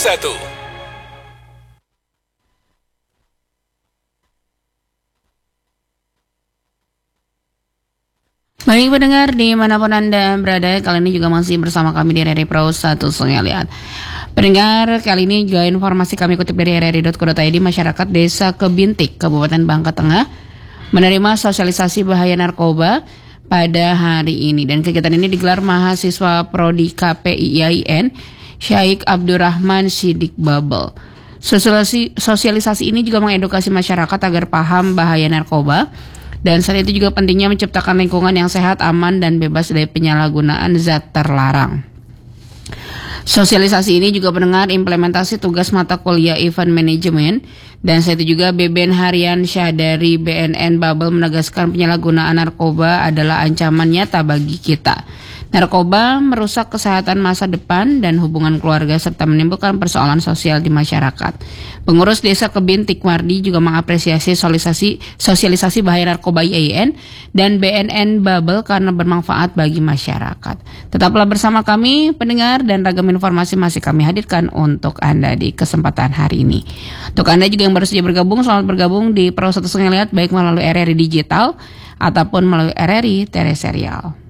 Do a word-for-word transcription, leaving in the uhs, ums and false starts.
satu. Baik pendengar dimanapun Anda berada, kali ini juga masih bersama kami di R R I Pro satu Sungai Liat. Pendengar, kali ini juga informasi kami kutip dari r r i dot co dot i d. Masyarakat Desa Kebintik, Kabupaten Bangka Tengah menerima sosialisasi bahaya narkoba pada hari ini. Dan kegiatan ini digelar mahasiswa Prodi K P I I N Syaikh Abdurrahman Sidik Babel. Sosialisasi, sosialisasi ini juga mengedukasi masyarakat agar paham bahaya narkoba. Dan saat itu juga pentingnya menciptakan lingkungan yang sehat, aman, dan bebas dari penyalahgunaan zat terlarang. Sosialisasi ini juga mendengar implementasi tugas mata kuliah Event Management. Dan saat itu juga Beben Haryansyah dari B N N Babel menegaskan penyalahgunaan narkoba adalah ancaman nyata bagi kita. Narkoba merusak kesehatan masa depan dan hubungan keluarga serta menimbulkan persoalan sosial di masyarakat. Pengurus Desa Kebintik Mardi juga mengapresiasi sosialisasi, sosialisasi bahaya narkoba I A I N dan B N N Babel karena bermanfaat bagi masyarakat. Tetaplah bersama kami pendengar, dan ragam informasi masih kami hadirkan untuk Anda di kesempatan hari ini. Untuk Anda juga yang baru saja bergabung, selamat bergabung di Pro satu Sungai Liat baik melalui R R I Digital ataupun melalui R R I Tereserial.